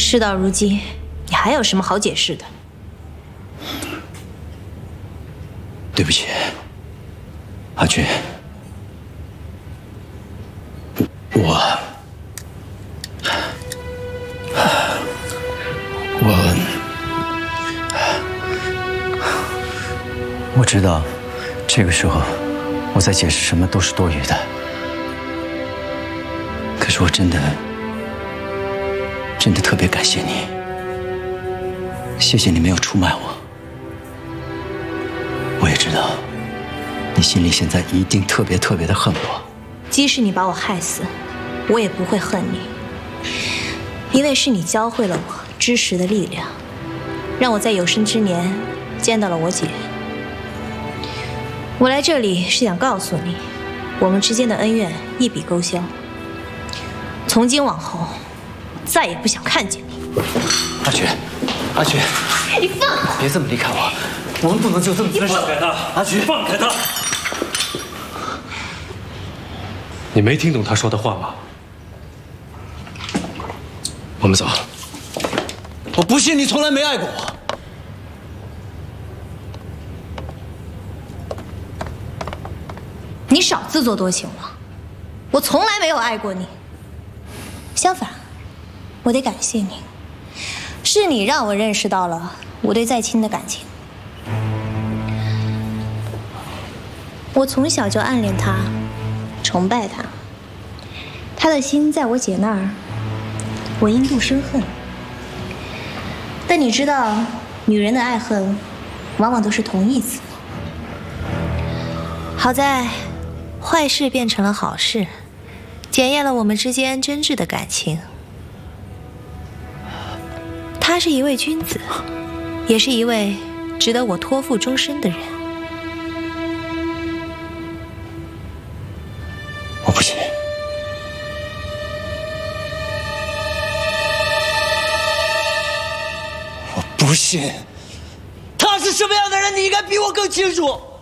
事到如今，你还有什么好解释的？ 对不起，阿君，我知道，这个时候我再解释什么都是多余的。可是我真的特别感谢你，谢谢你没有出卖我。我也知道，你心里现在一定特别的恨我。 即使你把我害死，我也不会恨你，因为是你教会了我知识的力量，让我在有生之年见到了我姐。我来这里是想告诉你，我们之间的恩怨一笔勾销。从今往后，再也不想看见你。 阿菊，阿菊， 你放开！ 别这么离开我，我们不能就这么分手。 放开他， 阿菊， 放开他！你没听懂他说的话吗？我们走。 我不信你从来没爱过我。 你少自作多情了，我从来没有爱过你。相反，我得感谢你，是你让我认识到了我对在清的感情。我从小就暗恋他，崇拜他，他的心在我姐那儿，我因妒生恨。但你知道，女人的爱恨，往往都是同义词。好在，坏事变成了好事，检验了我们之间真挚的感情。他是一位君子，也是一位值得我托付终身的人。 我不信。我不信。他是什么样的人，你应该比我更清楚。